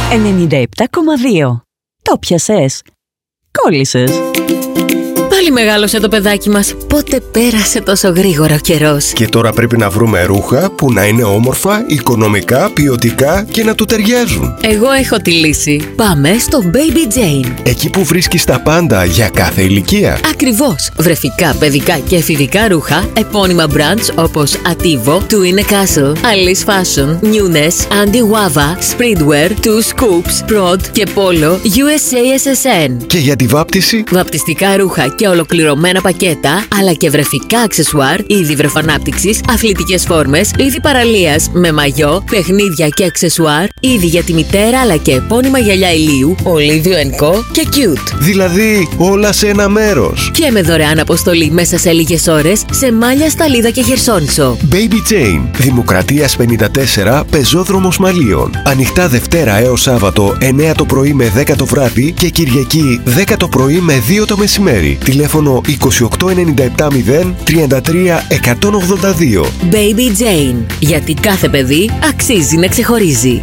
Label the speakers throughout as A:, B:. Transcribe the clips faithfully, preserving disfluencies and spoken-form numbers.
A: ενενήντα επτά κόμμα δύο. Το πιασες. Κόλλησες.
B: Πάλι μεγάλωσε το παιδάκι μας. Πότε πέρασε τόσο γρήγορα ο καιρός.
C: Και τώρα πρέπει να βρούμε ρούχα που να είναι όμορφα, οικονομικά, ποιοτικά και να του ταιριάζουν.
B: Εγώ έχω τη λύση. Πάμε στο Baby Jane.
C: Εκεί που βρίσκεις τα πάντα για κάθε ηλικία.
B: Ακριβώς. Βρεφικά, παιδικά και εφηβικά ρούχα, επώνυμα brands όπως Ativo, Two in a Castle, Alice Fashion, Newness, Andy Wava, Spreadwear, Two Scoops, Prod και Polo, γιου ες έι ες ες εν.
C: Και για τη βάπτιση,
B: βαπτιστικά ρούχα και ολοκληρωμένα πακέτα, αλλά και βρεφικά αξεσουάρ, είδη βρεφανάπτυξης, αθλητικές φόρμες, είδη παραλίας με μαγιό, παιχνίδια και αξεσουάρ, είδη για τη μητέρα αλλά και επώνυμα γυαλιά ηλίου, Olivio εντ κο και Cute.
C: Δηλαδή όλα σε ένα μέρος.
B: Και με δωρεάν αποστολή μέσα σε λίγες ώρες σε Μάλια, Σταλίδα και Χερσόνησο.
C: Baby Jane, Δημοκρατίας πενήντα τέσσερα, Πεζόδρομος Μαλίων. Ανοιχτά Δευτέρα έως Σάββατο εννέα το πρωί με δέκα το βράδυ και Κυριακή δέκα το πρωί με δύο το μεσημέρι. Τηλέφωνο είκοσι οκτώ ενενήντα επτά μηδέν τριάντα τρία εκατόν ογδόντα δύο.
B: Baby Jane, γιατί κάθε παιδί αξίζει να ξεχωρίζει.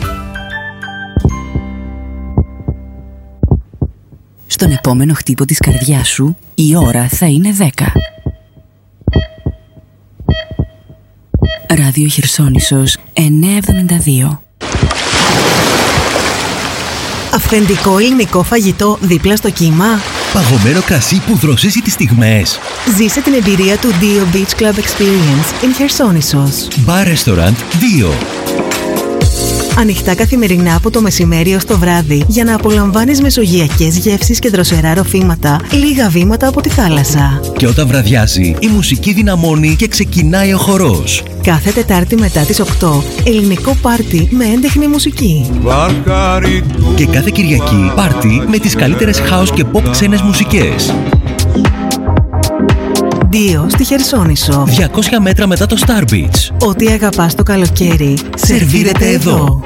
A: Στον επόμενο χτύπο της καρδιάς σου, η ώρα θα είναι δέκα. Ράδιο Χερσόνησος εννιακόσια εβδομήντα δύο.
D: Αυθεντικό ελληνικό φαγητό δίπλα στο κύμα.
E: Παγωμένο κρασί που δροσίζει τις στιγμές.
D: Ζήσε την εμπειρία του Dio Beach Club Experience in Χερσόνησος.
E: Bar Restaurant δύο.
D: Ανοιχτά καθημερινά από το μεσημέρι ως το βράδυ για να απολαμβάνεις μεσογειακές γεύσεις και δροσερά ροφήματα λίγα βήματα από τη θάλασσα.
E: Και όταν βραδιάζει, η μουσική δυναμώνει και ξεκινάει ο χορός.
D: Κάθε Τετάρτη μετά τις οκτώ, ελληνικό πάρτι με έντεχνη μουσική.
E: Και κάθε Κυριακή, πάρτι με τις καλύτερες house και pop ξένες μουσικές.
D: Δύο στη Χερσόνησο.
E: διακόσια μέτρα μετά το Star Beach.
D: Ό,τι αγαπάς το καλοκαίρι, σερβίρεται εδώ.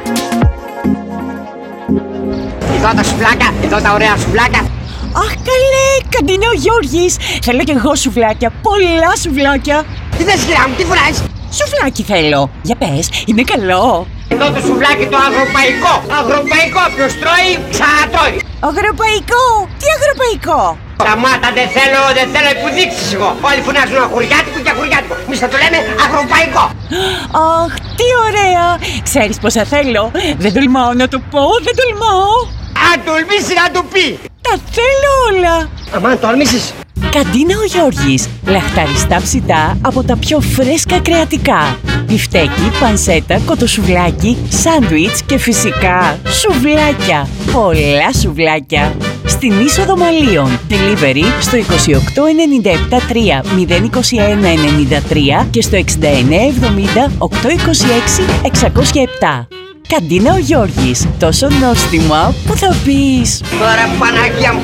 F: Εδώ τα σουβλάκια, εδώ τα ωραία σουβλάκια.
G: Αχ καλέ, καντίνα ο Γιώργης. Θέλω κι εγώ σουβλάκια, πολλά σουβλάκια.
F: Τι θες κυρία μου, τι φράζεις?
G: Σουβλάκι θέλω. Για πες, είναι καλό.
F: Εδώ το σουβλάκι το αγροπαϊκό. Αγροπαϊκό, ποιος τρώει, ξανατρώει.
G: Αγροπαϊκό, τι αγροπαϊκό?
F: Σταμάτα, δεν θέλω, δεν θέλω υποδείξεις εγώ. Όλοι φωνάζουν αγουριάτικο και αγουριάτικο. Εμείς θα το λέμε αγροπαϊκό.
G: Αχ, τι ωραία. Ξέρεις πόσα θέλω? Δεν τολμάω να το πω, δεν τολμάω.
F: Αν τολμήσει να το πει.
G: Τα θέλω όλα.
F: Αμάν τολμήσεις.
G: Καντίνα ο Γιώργης. Λαχταριστά ψητά από τα πιο φρέσκα κρεατικά. Μπιφτέκι, πανσέτα, κοτοσουβλάκι, σάντουιτς και φυσικά σουβλάκια. Πολλά σουβλάκια. Στην είσοδο Μαλίων. Delivery στο είκοσι οκτώ ενενήντα επτά τρία μηδέν είκοσι ένα ενενήντα τρία και στο εξήντα εννέα εβδομήντα οκτακόσια είκοσι έξι εξακόσια επτά. Καντίνα ο Γιώργης. Τόσο νόστιμα που θα πεις.
F: Τώρα Παναγία μου.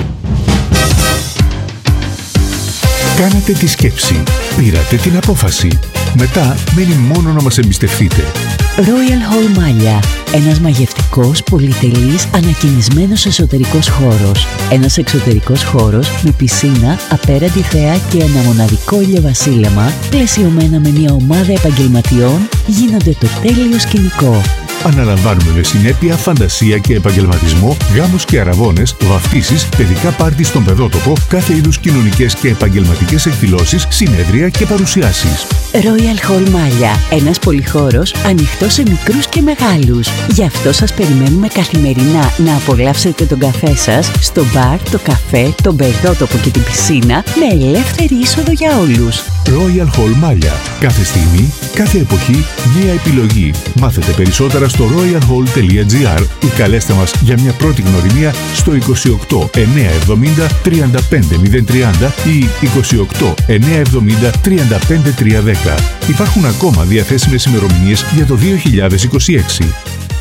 H: Κάνατε τη σκέψη, πήρατε την απόφαση. Μετά μένει μόνο να μας εμπιστευτείτε.
A: Royal Hall Μάλια. Ένας μαγευτικός, πολυτελής, ανακαινισμένος εσωτερικός χώρος. Ένας εξωτερικός χώρος με πισίνα, απέραντη θέα και ένα μοναδικό ηλιοβασίλεμα, πλαισιωμένα με μια ομάδα επαγγελματιών, γίνονται το τέλειο σκηνικό.
H: Αναλαμβάνουμε με συνέπεια, φαντασία και επαγγελματισμό γάμους και αραβώνες, βαφτίσεις, παιδικά πάρτι στον παιδότοπο, κάθε είδους κοινωνικές και επαγγελματικές εκδηλώσεις, συνέδρια και παρουσιάσεις.
A: Royal Hall Μάλια. Ένας πολυχώρος ανοιχτός σε μικρούς και μεγάλους. Γι' αυτό σας περιμένουμε καθημερινά να απολαύσετε τον καφέ σας στο μπαρ, το καφέ, τον παιδότοπο και την πισίνα με ελεύθερη είσοδο για όλους.
H: Royal Hall Μάλια. Κάθε στιγμή, κάθε εποχή, μία επιλογή. Μάθετε περισσότερα στο royal hall τελεία gr ή καλέστε μας για μια πρώτη γνωριμία στο είκοσι οκτώ εννιακόσια εβδομήντα τριάντα πέντε μηδέν τριάντα ή είκοσι οκτώ εννιακόσια εβδομήντα τριάντα πέντε τριακόσια δέκα. Υπάρχουν ακόμα διαθέσιμες ημερομηνίες για το δύο χιλιάδες είκοσι έξι.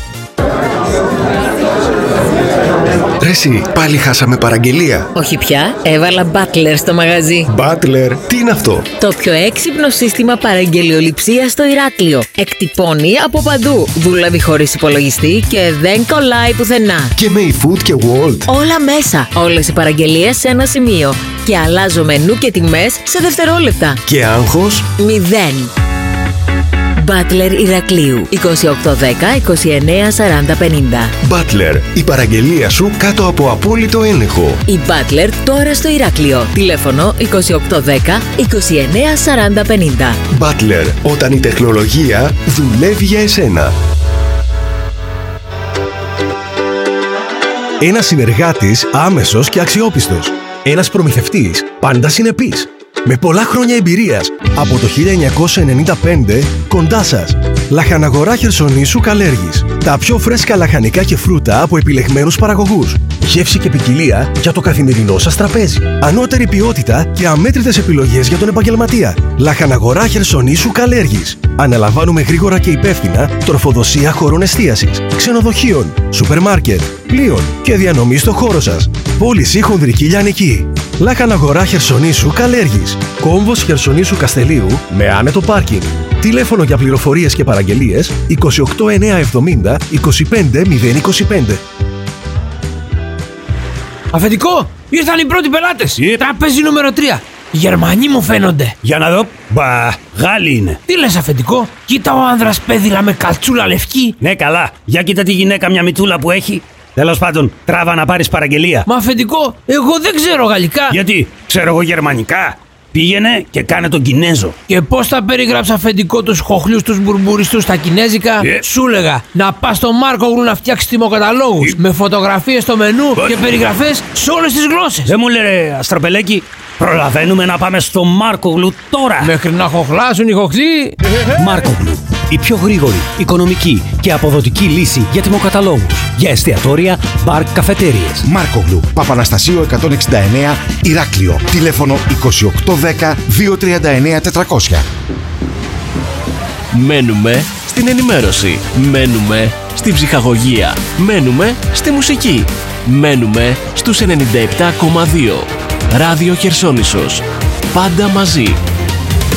C: Ρε εσύ, πάλι χάσαμε παραγγελία.
B: Όχι πια, έβαλα Butler στο μαγαζί.
C: Butler, τι είναι αυτό?
B: Το πιο έξυπνο σύστημα παραγγελιοληψίας στο Ηράκλειο. Εκτυπώνει από παντού, δουλεύει χωρίς υπολογιστή και δεν κολλάει πουθενά.
C: Και με eFood και Wolt.
B: Όλα μέσα, όλες οι παραγγελίες σε ένα σημείο. Και αλλάζω μενού και τιμές σε δευτερόλεπτα.
C: Και άγχος?
B: Μηδέν. Butler Ηρακλείου είκοσι οκτώ δέκα είκοσι εννέα σαράντα πενήντα.
C: Butler, η παραγγελία σου κάτω από απόλυτο έλεγχο.
B: Η Butler τώρα στο Ηράκλειο. Τηλέφωνο είκοσι οκτώ δέκα είκοσι εννέα σαράντα πενήντα.
C: Butler, όταν η τεχνολογία δουλεύει για εσένα.
I: Ένας συνεργάτης άμεσος και αξιόπιστος. Ένας προμηθευτής πάντα συνεπής. Με πολλά χρόνια εμπειρίας. Από το χίλια εννιακόσια ενενήντα πέντε κοντά σας. Λαχαναγορά Χερσονήσου Καλέργης. Τα πιο φρέσκα λαχανικά και φρούτα από επιλεγμένους παραγωγούς. Γεύση και ποικιλία για το καθημερινό σας τραπέζι. Ανώτερη ποιότητα και αμέτρητες επιλογές για τον επαγγελματία. Λαχαναγορά Χερσονήσου Καλέργης. Αναλαμβάνουμε γρήγορα και υπεύθυνα τροφοδοσία χωρών εστίασης, ξενοδοχείων, σούπερ μάρκετ, πλοίων και διανομή στο χώρο σας. Πώληση χονδρική λιανική. Λαχαναγορά Χερσονήσου Καλέργης. Κόμβος Χερσονήσου Καστελίου με άνετο πάρκινγκ. Τηλέφωνο για πληροφορίες και παραγγελίες είκοσι οκτώ εννιακόσια εβδομήντα είκοσι πέντε μηδέν είκοσι πέντε.
J: Αφεντικό, ήρθαν οι πρώτοι πελάτες. Yeah. Τραπέζι νούμερο τρία. Οι Γερμανοί μου φαίνονται.
K: Για να δω. Μπα, Γάλλοι είναι.
J: Τι λες, αφεντικό? Κοίτα ο άνδρας πέδιλα με καλτσούλα λευκή.
K: Ναι, καλά. Για κοίτα τη γυναίκα, μια μητούλα που έχει. Τέλος πάντων, τράβα να πάρεις παραγγελία.
J: Μα αφεντικό, εγώ δεν ξέρω γαλλικά.
K: Γιατί, ξέρω εγώ γερμανικά. Πήγαινε και κάνε τον Κινέζο.
J: Και πώς θα περιγράψει, αφεντικό, τους χοχλιούς τους μπουρμπουριστούς στα κινέζικα? Yeah. Σου λέγα να πας στο Μάρκογλου να φτιάξει τιμοκαταλόγους yeah. με φωτογραφίες στο μενού What? και περιγραφές σε όλες τις γλώσσες.
K: Δεν μου λέει, Αστραπελέκη, προλαβαίνουμε να πάμε στο Μάρκογλου τώρα.
J: Μέχρι να χοχλάσουν οι χοχλοί.
L: Μάρκογλου. Η πιο γρήγορη, οικονομική και αποδοτική λύση για τιμοκαταλόγους. Για εστιατόρια, μπαρ, καφετέριες.
M: Μάρκογλου, Παπαναστασίου εκατόν εξήντα εννέα, Ηράκλειο. Τηλέφωνο είκοσι οκτώ δέκα διακόσια τριάντα εννέα τετρακόσια.
N: Μένουμε στην ενημέρωση. Μένουμε στην ψυχαγωγία. Μένουμε στη μουσική. Μένουμε στους ενενήντα επτά κόμμα δύο. Ράδιο Χερσόνησος. Πάντα μαζί.